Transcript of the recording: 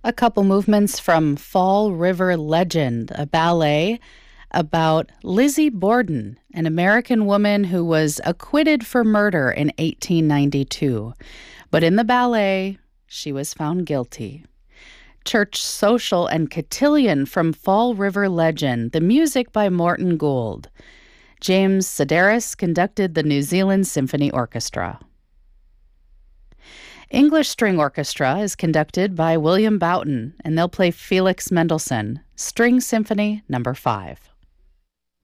A couple movements from Fall River Legend, a ballet about Lizzie Borden, an American woman who was acquitted for murder in 1892. But in the ballet, she was found guilty. Church Social and Cotillion from Fall River Legend, the music by Morton Gould. James Sedaris conducted the New Zealand Symphony Orchestra. English String Orchestra is conducted by William Boughton, and they'll play Felix Mendelssohn, String Symphony No. 5.